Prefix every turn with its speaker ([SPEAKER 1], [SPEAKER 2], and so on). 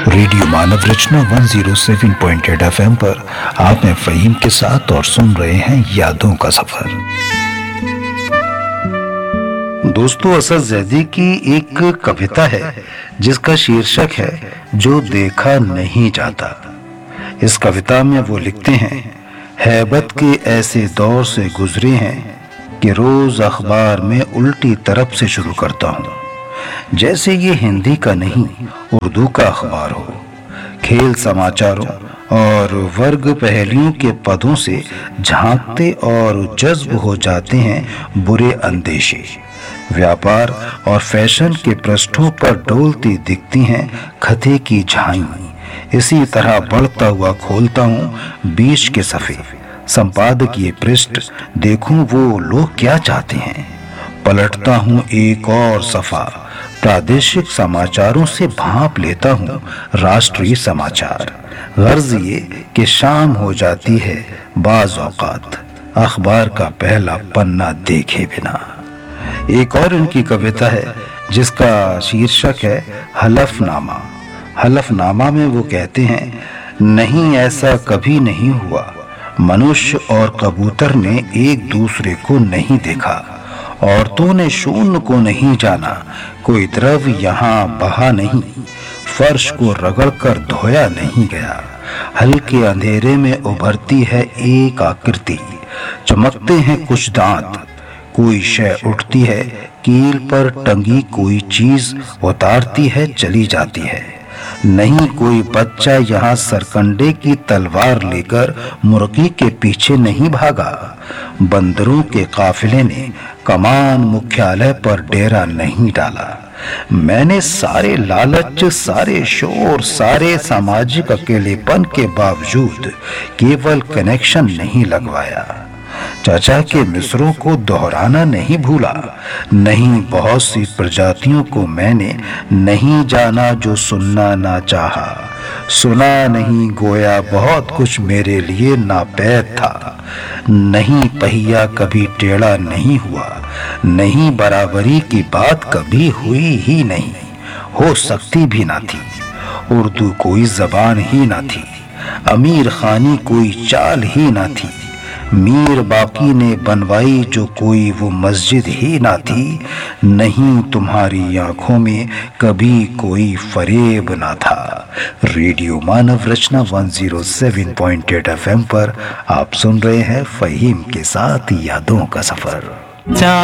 [SPEAKER 1] Radio मानव रचना 107.8 FM पर आप हैं फ़हीम के साथ और सुन रहे हैं यादों का सफर।
[SPEAKER 2] दोस्तों, असद ज़ैदी की एक कविता है जिसका शीर्षक है जो देखा नहीं जाता। इस कविता में वो लिखते हैं, हैबत के ऐसे दौर से गुजरे हैं कि रोज अखबार में उल्टी तरफ से शुरू करता हूँ, जैसे ये हिंदी का नहीं उर्दू का अखबार हो। खेल समाचारों और वर्ग पहेलियों के पदों से झांकते और जज्ब हो जाते हैं बुरे अंदेशे। व्यापार और फैशन के पृष्ठों पर डोलती दिखती हैं खते की झांकी। इसी तरह बढ़ता हुआ खोलता हूँ बीच के सफ़े संपादकीय पृष्ठ, देखूं वो लोग क्या चाहते हैं। पलटता हूँ एक और सफ़ा, प्रादेशिक समाचारों से भांप लेता हूँ राष्ट्रीय समाचार। गर्ज ये कि शाम हो जाती है बाज़ औक़ात अखबार का पहला पन्ना देखे बिना। एक और इनकी कविता है जिसका शीर्षक है हलफनामा। हलफनामा में वो कहते हैं, नहीं ऐसा कभी नहीं हुआ, मनुष्य और कबूतर ने एक दूसरे को नहीं देखा, औरतों ने शून्य को नहीं जाना, कोई द्रव यहाँ बहा नहीं, फर्श को रगड़कर धोया नहीं गया। हल्के अंधेरे में उभरती है एक आकृति, चमकते हैं कुछ दांत, कोई शय उठती है कील पर टंगी, कोई चीज उतारती है चली जाती है। नहीं कोई बच्चा यहाँ सरकंडे की तलवार लेकर मुर्गी के पीछे नहीं भागा, बंदरों के काफिले ने कमान मुख्यालय पर डेरा नहीं डाला। मैंने सारे लालच, सारे शोर, सारे सामाजिक अकेलेपन के बावजूद केवल कनेक्शन नहीं लगवाया। चाचा के मिसरों को दोहराना नहीं भूला, नहीं बहुत सी प्रजातियों को मैंने नहीं जाना जो सुनना ना चाहा, सुना नहीं गोया बहुत कुछ मेरे लिए नापैद था। नहीं पहिया कभी टेढ़ा नहीं हुआ, नहीं बराबरी की बात कभी हुई ही नहीं, हो सकती भी ना थी। उर्दू कोई जबान ही ना थी, अमीर खानी कोई चाल ही ना थी, मीर बाकी ने बनवाई जो कोई वो मस्जिद ही ना थी। नहीं तुम्हारी आंखों में कभी कोई फरेब ना था। रेडियो मानव रचना 107.8 FM पर आप सुन रहे हैं फ़हीम के साथ यादों का सफर।